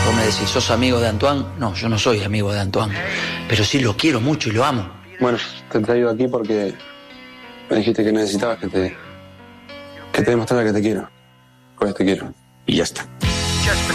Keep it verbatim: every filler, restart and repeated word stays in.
Vos me decís, ¿sos amigo de Antoine? No, yo no soy amigo de Antoine, pero sí lo quiero mucho y lo amo. Bueno, te he traído aquí porque me dijiste que necesitabas que te, que te demostrara que te quiero. Pues te quiero. Y ya está.